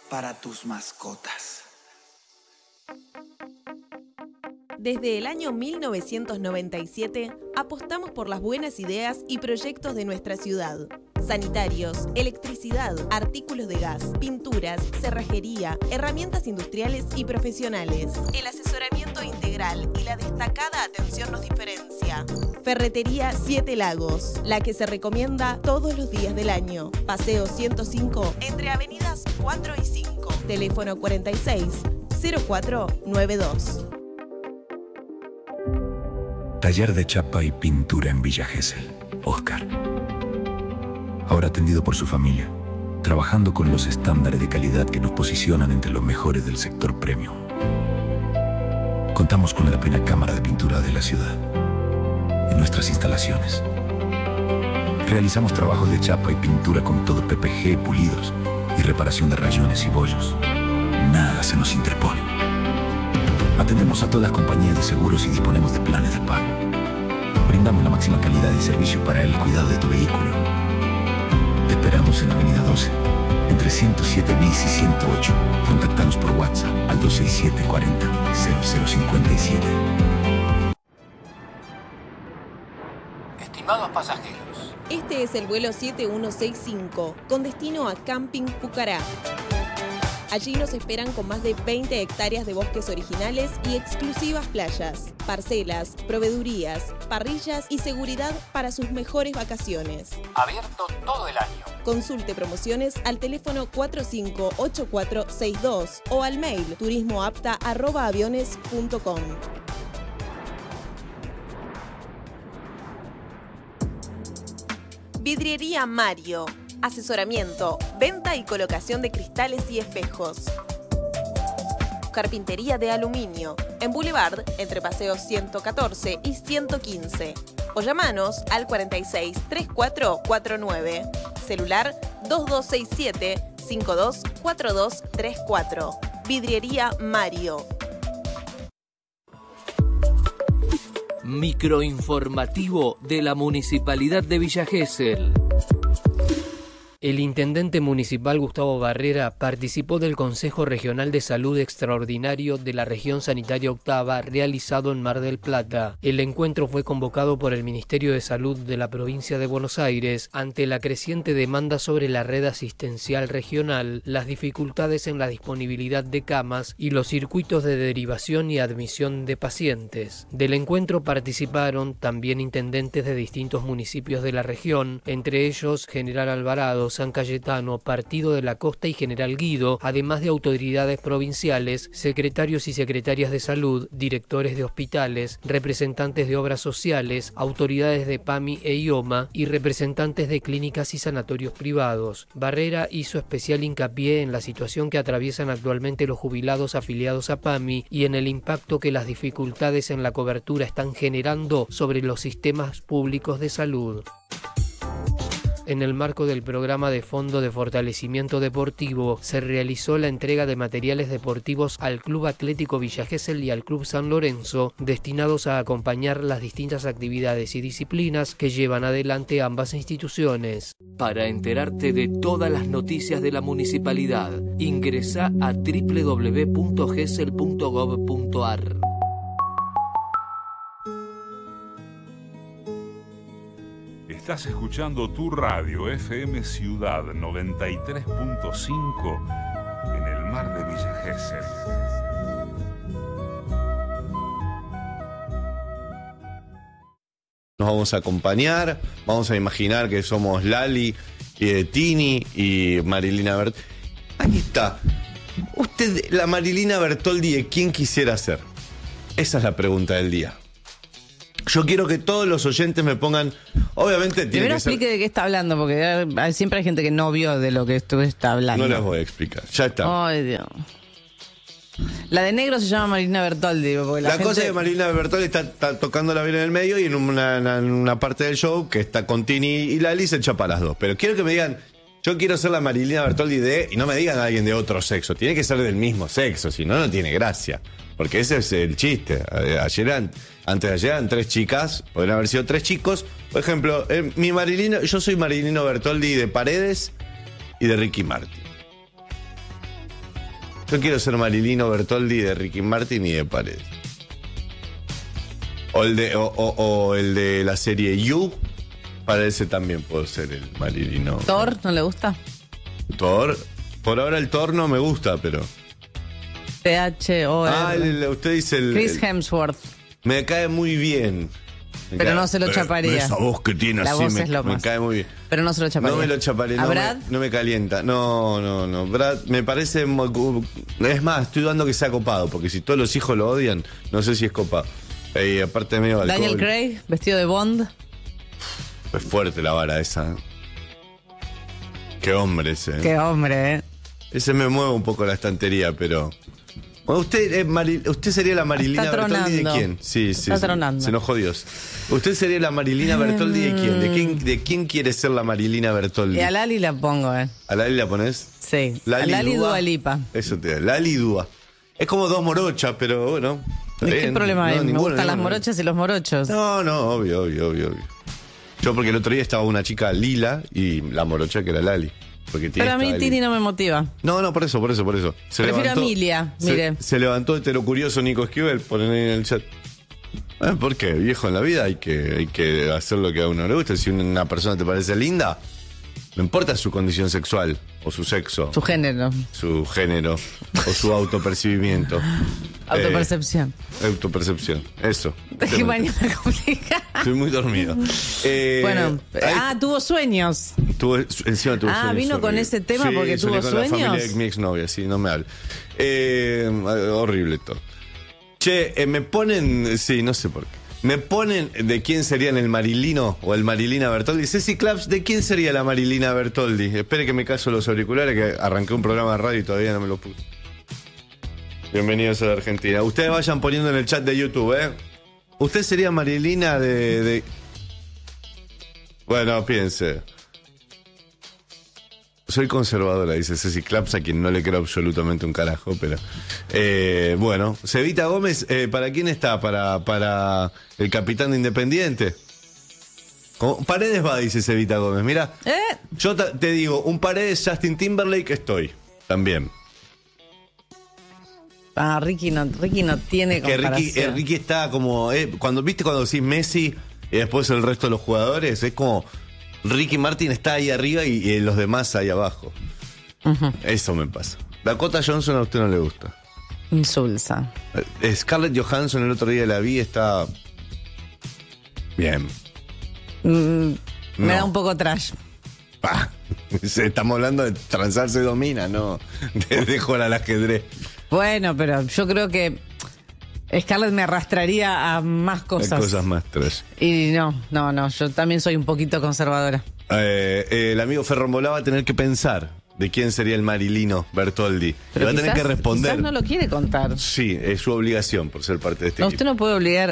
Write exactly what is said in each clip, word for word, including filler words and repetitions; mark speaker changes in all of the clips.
Speaker 1: para tus mascotas.
Speaker 2: Desde el año mil novecientos noventa y siete, apostamos por las buenas ideas y proyectos de nuestra ciudad. Sanitarios, electricidad, artículos de gas, pinturas, cerrajería, herramientas industriales y profesionales. El asesoramiento integral y la destacada atención nos diferencia. Ferretería Siete Lagos, la que se recomienda todos los días del año. Paseo ciento cinco, entre avenidas cuatro y cinco. Teléfono cuarenta y seis, cero cuatro noventa y dos.
Speaker 3: Taller de chapa y pintura en Villa Gesell. Oscar. Ahora atendido por su familia, trabajando con los estándares de calidad que nos posicionan entre los mejores del sector premium. Contamos con la primera cámara de pintura de la ciudad. En nuestras instalaciones realizamos trabajos de chapa y pintura con todo P P G, pulidos y reparación de rayones y bollos. Nada se nos interpone. Atendemos a todas las compañías de seguros y disponemos de planes de pago. Brindamos la máxima calidad y servicio para el cuidado de tu vehículo. Te esperamos en Avenida doce, entre ciento siete bis y ciento ocho. Contáctanos por WhatsApp al dos seis siete cuarenta cero cero cincuenta y siete.
Speaker 4: Estimados pasajeros,
Speaker 2: Este es el vuelo siete uno seis cinco, con destino a Camping Pucará. Allí nos esperan con más de veinte hectáreas de bosques originales y exclusivas playas, parcelas, proveedurías, parrillas y seguridad para sus mejores vacaciones.
Speaker 4: abierto todo el año.
Speaker 2: Consulte promociones al teléfono cuatro cinco ocho cuatro seis dos o al mail turismoapta arroba aviones punto com. Vidriería Mario. Asesoramiento, venta y colocación de cristales y espejos. Carpintería de aluminio. En Boulevard, entre paseos ciento catorce y ciento quince. O llamanos al cuarenta y seis treinta y cuatro cuarenta y nueve. Celular dos dos seis siete cinco dos cuatro dos tres cuatro. Vidriería Mario.
Speaker 5: Microinformativo de la Municipalidad de Villa Gesell. El intendente municipal Gustavo Barrera participó del Consejo Regional de Salud Extraordinario de la Región Sanitaria Octava realizado en Mar del Plata. El encuentro fue convocado por el Ministerio de Salud de la provincia de Buenos Aires ante la creciente demanda sobre la red asistencial regional, las dificultades en la disponibilidad de camas y los circuitos de derivación y admisión de pacientes. Del encuentro participaron también intendentes de distintos municipios de la región, entre ellos General Alvarado, San Cayetano, Partido de la Costa y General Guido, además de autoridades provinciales, secretarios y secretarias de salud, directores de hospitales, representantes de obras sociales, autoridades de PAMI e IOMA y representantes de clínicas y sanatorios privados. Barrera hizo especial hincapié en la situación que atraviesan actualmente los jubilados afiliados a PAMI y en el impacto que las dificultades en la cobertura están generando sobre los sistemas públicos de salud. En el marco del programa de Fondo de Fortalecimiento Deportivo, se realizó la entrega de materiales deportivos al Club Atlético Villa Gesell y al Club San Lorenzo, destinados a acompañar las distintas actividades y disciplinas que llevan adelante ambas instituciones.
Speaker 6: Para enterarte de todas las noticias de la municipalidad, ingresa a doble u doble u doble u punto gesell punto gov punto ar.
Speaker 7: Estás escuchando tu radio F M Ciudad noventa y tres punto cinco en el mar de Villa Gesell.
Speaker 8: Nos vamos a acompañar, vamos a imaginar que somos Lali, eh, Tini y Marilina Bertoldi. Ahí está. Usted, la Marilina Bertoldi, ¿de quién quisiera ser? Esa es la pregunta del día. Yo quiero que todos los oyentes me pongan... Obviamente tiene
Speaker 9: Primero
Speaker 8: que ser...
Speaker 9: explique de qué está hablando, porque hay- siempre hay gente que no vio de lo que usted está hablando.
Speaker 8: No les voy a explicar, ya está.
Speaker 9: Ay, Dios. La de negro se llama Marilina Bertoldi. Porque la
Speaker 8: La,
Speaker 9: gente...
Speaker 8: cosa es que Marilina Bertoldi está, está tocando la viola en el medio y en una, una- en una parte del show que está con Tini y Lali se echa para las dos. Pero quiero que me digan, yo quiero ser la Marilina Bertoldi de... Y no me digan a alguien de otro sexo, tiene que ser del mismo sexo, si no, no tiene gracia. Porque ese es el chiste. Ayer, eran- antes de ayer eran tres chicas, podrían haber sido tres chicos. Por ejemplo, eh, mi Marilina, yo soy Marilino Bertoldi de Paredes y de Ricky Martin. Yo quiero ser Marilino Bertoldi de Ricky Martin y de Paredes. O el de, o, o, o el de la serie You. Para ese también puedo ser el Marilino.
Speaker 9: ¿Thor no le gusta?
Speaker 8: Thor. Por ahora el Thor no me gusta, pero.
Speaker 9: T H O R.
Speaker 8: Ah, el, el, usted dice el.
Speaker 9: Chris
Speaker 8: el,
Speaker 9: Hemsworth.
Speaker 8: Me cae muy bien. Me
Speaker 9: Pero
Speaker 8: cae,
Speaker 9: no se lo chaparía.
Speaker 8: Esa voz que tiene
Speaker 9: La
Speaker 8: así
Speaker 9: voz
Speaker 8: me,
Speaker 9: es lo
Speaker 8: me
Speaker 9: más.
Speaker 8: cae muy bien.
Speaker 9: Pero no se lo chaparía.
Speaker 8: No me lo chaparía.
Speaker 9: ¿A
Speaker 8: No
Speaker 9: Brad?
Speaker 8: me, no me calienta. No, no, no. Brad me parece. mo- Es más, estoy dudando que sea copado, porque si todos los hijos lo odian, no sé si es copado. Y aparte medio alcohol.
Speaker 9: Daniel Craig, vestido de Bond.
Speaker 8: Es fuerte la vara esa. Qué hombre ese. ¿eh?
Speaker 9: Qué hombre, ¿eh?
Speaker 8: Ese me mueve un poco la estantería, pero. Bueno, usted, es Mari- usted sería la Marilina
Speaker 9: Está
Speaker 8: Bertoldi de
Speaker 9: tronando.
Speaker 8: quién? Sí, sí.
Speaker 9: Está
Speaker 8: sí.
Speaker 9: tronando.
Speaker 8: Se enojó Dios. ¿Usted sería la Marilina Bertoldi de quién? ¿De quién, de quién quiere ser la Marilina Bertoldi?
Speaker 9: Y a Lali la pongo, ¿eh?
Speaker 8: ¿A Lali la pones?
Speaker 9: Sí.
Speaker 8: Lali
Speaker 9: a Lali
Speaker 8: Dúa.
Speaker 9: Dua Lipa.
Speaker 8: Eso te da. Lali Dúa. Es como dos morochas, pero bueno. está
Speaker 9: ¿De qué
Speaker 8: bien.
Speaker 9: problema hay?
Speaker 8: No,
Speaker 9: Me
Speaker 8: ninguno,
Speaker 9: gustan las
Speaker 8: ninguno.
Speaker 9: morochas y los morochos.
Speaker 8: No, no, obvio, obvio, obvio, obvio. Yo porque el otro día estaba una chica lila y la morocha que era Lali. Porque Tini
Speaker 9: Pero a mí
Speaker 8: estaba
Speaker 9: Tini
Speaker 8: lila.
Speaker 9: no me motiva.
Speaker 8: No, no, por eso, por eso, por eso. Se
Speaker 9: Prefiero a Emilia,
Speaker 8: se-
Speaker 9: mire.
Speaker 8: Se, levantó heterocurioso Nico Esquivel, ponen ahí en el chat. Eh, ¿Por qué? Viejo, en la vida hay que, hay que hacer lo que a uno le gusta. Si una persona te parece linda, no importa su condición sexual, o su sexo,
Speaker 9: Su género.
Speaker 8: su género, o su autopercibimiento.
Speaker 9: Autopercepción.
Speaker 8: Eh, autopercepción, eso.
Speaker 9: Es que mañana complica.
Speaker 8: Estoy muy dormido. Eh,
Speaker 9: Bueno,
Speaker 8: ahí-
Speaker 9: ah, tuvo sueños.
Speaker 8: Tuve, encima tuve
Speaker 9: Ah,
Speaker 8: sueños
Speaker 9: ¿vino con
Speaker 8: horribles.
Speaker 9: ese tema
Speaker 8: Sí,
Speaker 9: porque
Speaker 8: soñé
Speaker 9: tuvo
Speaker 8: con la familia
Speaker 9: sueños?
Speaker 8: de mi exnovia, sí, no me hable. Eh, horrible todo. Che, eh, me ponen, sí, no sé por qué. Me ponen de quién serían el Marilino o el Marilina Bertoldi. Ceci Claps, ¿de quién sería la Marilina Bertoldi? Espere que me caso los auriculares, que arranqué un programa de radio y todavía no me lo puse. Bienvenidos a la Argentina. Ustedes vayan poniendo en el chat de YouTube, ¿eh? ¿Usted sería Marilina de...? de... Bueno, piense. Soy conservadora, dice Ceci Claps, a quien no le creo absolutamente un carajo, pero... Eh, bueno, Cevita Gómez, eh, ¿para quién está? ¿Para, para el capitán de Independiente? ¿Cómo? Paredes va, dice Cevita Gómez. Mira,
Speaker 9: ¿Eh?
Speaker 8: yo ta- te digo, un Paredes Justin Timberlake estoy, también.
Speaker 9: Ah, Ricky no, Ricky no tiene
Speaker 8: Que Ricky,
Speaker 9: comparación.
Speaker 8: eh, Ricky está como... eh, cuando ¿viste cuando decís Messi y después el resto de los jugadores? Es como... Ricky Martin está ahí arriba y, y los demás ahí abajo.
Speaker 9: Ujú.
Speaker 8: Eso me pasa. Dakota Johnson a usted no le gusta.
Speaker 9: Insulsa.
Speaker 8: Eh, Scarlett Johansson el otro día la vi, está... Bien.
Speaker 9: Mm, me
Speaker 8: No.
Speaker 9: da un poco trash.
Speaker 8: Ah, estamos hablando de transarse domina, no de, de jugar al ajedrez.
Speaker 9: Bueno, pero yo creo que Scarlett me arrastraría a más
Speaker 8: Hay
Speaker 9: cosas.
Speaker 8: cosas más trash.
Speaker 9: Y no, no, no, yo también soy un poquito conservadora.
Speaker 8: Eh, eh, el amigo Ferrombolá va a tener que pensar de quién sería el Marilino Bertoldi.
Speaker 9: Pero
Speaker 8: Le va a tener
Speaker 9: quizás-
Speaker 8: que responder.
Speaker 9: Quizás no lo quiere contar.
Speaker 8: Sí, es su obligación por ser parte de este
Speaker 9: No,
Speaker 8: equipo.
Speaker 9: usted no puede obligar.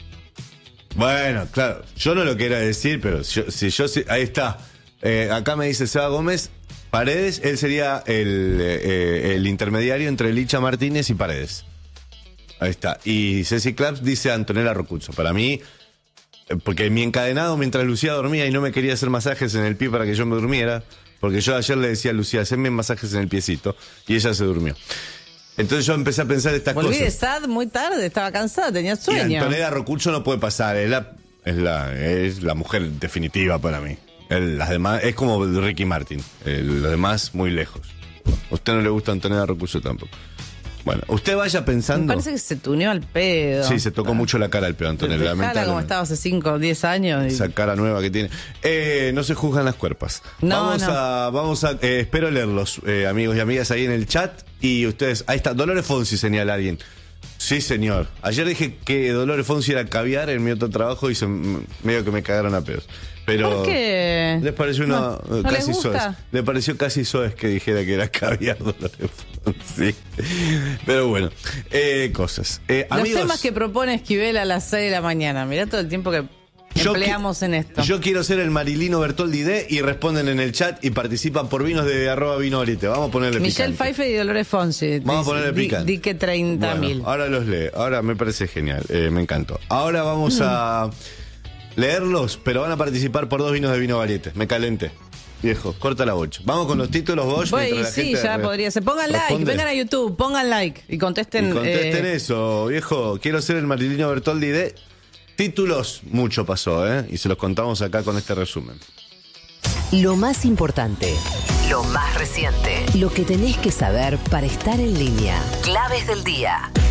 Speaker 8: Bueno, claro, yo no lo quiero decir, pero si yo, si yo si- ahí está. Eh, acá me dice Seba Gómez, Paredes, él sería el, eh, el intermediario entre Licha Martínez y Paredes. Ahí está. Y Ceci Claps dice Antonella Rocuzzo. Para mí, eh, porque mi encadenado mientras Lucía dormía y no me quería hacer masajes en el pie para que yo me durmiera, porque yo ayer le decía a Lucía, haceme masajes en el piecito, y ella se durmió. Entonces yo empecé a pensar estas
Speaker 9: Volví de
Speaker 8: cosas.
Speaker 9: sad muy tarde, estaba cansada, tenía
Speaker 8: Y
Speaker 9: sueño.
Speaker 8: Antonella Rocuzzo no puede pasar, es la, es la, es la mujer definitiva para mí. El- las demás, es como Ricky Martin, el- los demás muy lejos. A usted no le gusta Antonella Rocuzzo tampoco. Bueno, usted vaya
Speaker 9: Me
Speaker 8: pensando.
Speaker 9: parece que se tuneó al pedo.
Speaker 8: Sí, se tocó mucho la cara el pedo, Antonella.
Speaker 9: Dejala como
Speaker 8: lamentablemente.
Speaker 9: estaba hace cinco o diez años. y-
Speaker 8: Esa cara nueva que tiene. Eh, no se juzgan las cuerpas.
Speaker 9: No,
Speaker 8: vamos
Speaker 9: no.
Speaker 8: a, vamos a, eh, espero leerlos, eh, amigos y amigas, ahí en el chat. Y ustedes, ahí está, Dolores Fonsi señala alguien. Sí, señor. Ayer dije que Dolores Fonsi era caviar en mi otro trabajo y se, m- medio que me cagaron a pedos. Pero
Speaker 9: ¿Por qué?
Speaker 8: les pareció una
Speaker 9: No,
Speaker 8: eh,
Speaker 9: ¿no
Speaker 8: casi
Speaker 9: les gusta?
Speaker 8: soez. Le pareció casi soez que dijera que era caviar Dolores Fonsi. Pero bueno, eh, cosas. Eh,
Speaker 9: Los
Speaker 8: amigos,
Speaker 9: temas que propone Esquivel a las seis de la mañana. Mirá todo el tiempo que
Speaker 8: Yo
Speaker 9: empleamos
Speaker 8: qui-
Speaker 9: en esto.
Speaker 8: Yo quiero ser el Marilino Bertoldi de y responden en el chat y participan por vinos de arroba vinoorite. Vamos a ponerle
Speaker 9: Michelle
Speaker 8: picante.
Speaker 9: Pfeiffer y Dolores Fonsi.
Speaker 8: Vamos a
Speaker 9: Dice-
Speaker 8: ponerle
Speaker 9: di-
Speaker 8: picante.
Speaker 9: Di que treinta mil.
Speaker 8: Bueno, ahora los lee. Ahora me parece genial. eh, me encantó. Ahora vamos a leerlos, pero van a participar por dos vinos de vino variete. Me calenté. Viejo, corta la bocha. Vamos con los títulos, Bosch.
Speaker 9: Voy,
Speaker 8: mientras la
Speaker 9: sí,
Speaker 8: gente
Speaker 9: ya
Speaker 8: re-
Speaker 9: podría ser. Pongan
Speaker 8: responde.
Speaker 9: like, vengan a YouTube, pongan like y contesten.
Speaker 8: Y contesten
Speaker 9: eh,
Speaker 8: eso, viejo. Quiero ser el Marilino Bertoldi de títulos. Mucho pasó, ¿eh? Y se los contamos acá con este resumen.
Speaker 10: Lo más importante,
Speaker 11: Lo más reciente.
Speaker 10: lo que tenés que saber para estar en línea.
Speaker 11: Claves del día.